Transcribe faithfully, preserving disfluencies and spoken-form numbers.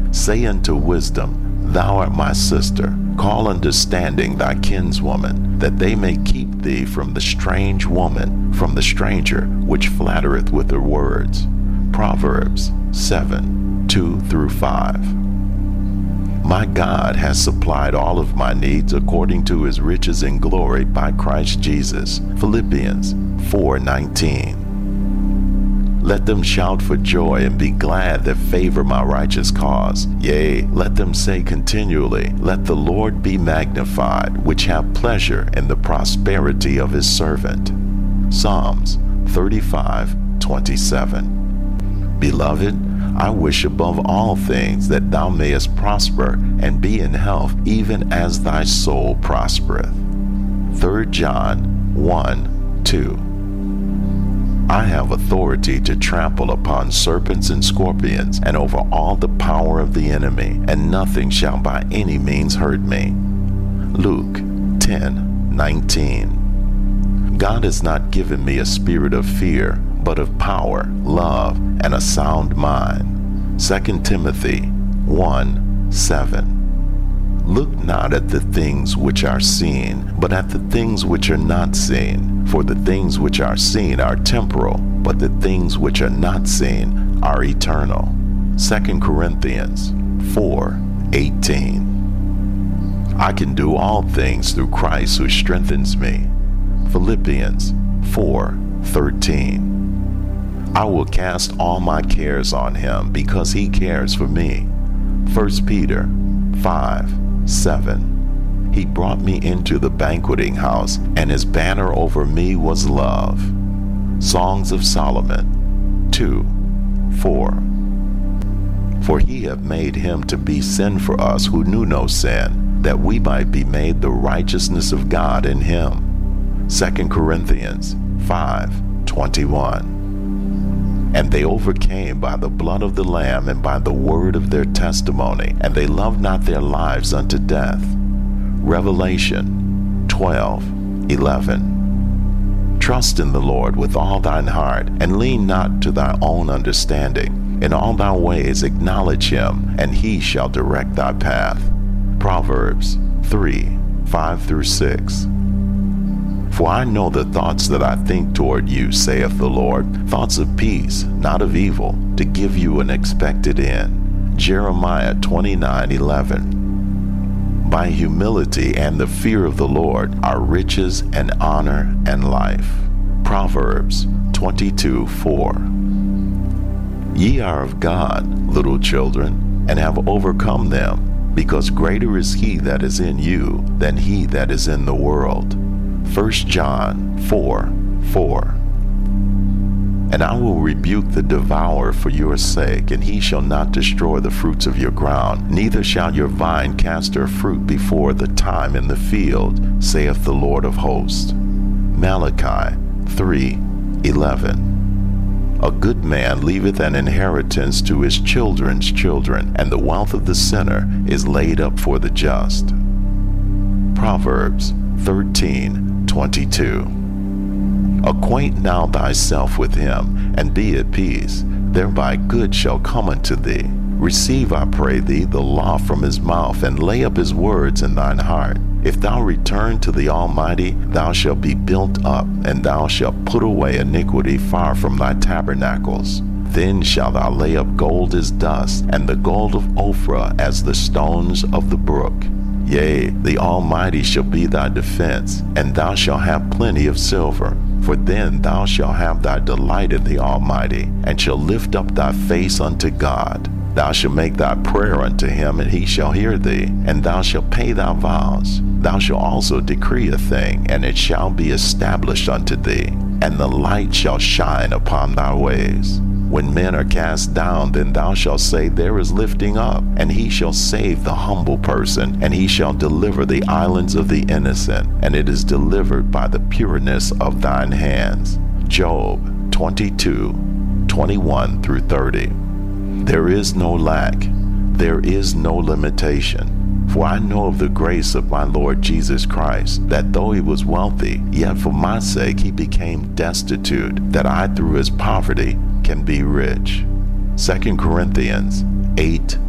Say unto wisdom, Thou art my sister. Call understanding thy kinswoman, that they may keep thee from the strange woman, from the stranger which flattereth with her words. Proverbs seven, two through five. My God has supplied all of my needs according to his riches in glory by Christ Jesus. Philippians four nineteen. Let them shout for joy and be glad that favor my righteous cause. Yea, let them say continually, Let the Lord be magnified, which have pleasure in the prosperity of his servant. Psalms thirty-five twenty-seven. Beloved, I wish above all things that thou mayest prosper and be in health, even as thy soul prospereth. Third John one two. I have authority to trample upon serpents and scorpions and over all the power of the enemy, and nothing shall by any means hurt me. Luke ten nineteen. God has not given me a spirit of fear, but of power, love, and a sound mind. Second Timothy one seven. Look not at the things which are seen, but at the things which are not seen. For the things which are seen are temporal, but the things which are not seen are eternal. Second Corinthians four eighteen. I can do all things through Christ who strengthens me. Philippians four thirteen. I will cast all my cares on him because he cares for me. First Peter five seven. He brought me into the banqueting house, and his banner over me was love. Songs of Solomon two four. For he hath made him to be sin for us who knew no sin, that we might be made the righteousness of God in him. Second Corinthians five twenty-one. And they overcame by the blood of the Lamb and by the word of their testimony, and they loved not their lives unto death. Revelation twelve eleven. Trust in the Lord with all thine heart, and lean not to thy own understanding. In all thy ways acknowledge him, and he shall direct thy path. Proverbs three five through six. For I know the thoughts that I think toward you, saith the Lord, thoughts of peace, not of evil, to give you an expected end. Jeremiah twenty-nine eleven. By humility and the fear of the Lord are riches and honor and life. Proverbs twenty-two four. Ye are of God, little children, and have overcome them, because greater is he that is in you than he that is in the world. First John four four. And I will rebuke the devourer for your sake, and he shall not destroy the fruits of your ground, neither shall your vine cast her fruit before the time in the field, saith the Lord of hosts. Malachi three eleven. A good man leaveth an inheritance to his children's children, and the wealth of the sinner is laid up for the just. Proverbs thirteen twenty-two. Acquaint now thyself with him, and be at peace, thereby good shall come unto thee. Receive, I pray thee, the law from his mouth, and lay up his words in thine heart. If thou return to the Almighty, thou shalt be built up, and thou shalt put away iniquity far from thy tabernacles. Then shalt thou lay up gold as dust, and the gold of Ophrah as the stones of the brook. Yea, the Almighty shall be thy defense, and thou shalt have plenty of silver. For then thou shalt have thy delight in the Almighty, and shalt lift up thy face unto God. Thou shalt make thy prayer unto him, and he shall hear thee, and thou shalt pay thy vows. Thou shalt also decree a thing, and it shall be established unto thee, and the light shall shine upon thy ways. When men are cast down, then thou shalt say, There is lifting up, and he shall save the humble person, and he shall deliver the islands of the innocent, and it is delivered by the pureness of thine hands. Job twenty-two twenty-one through thirty. There is no lack, there is no limitation. For I know of the grace of my Lord Jesus Christ, that though he was wealthy, yet for my sake he became destitute, that I through his poverty can be rich. Second Corinthians eight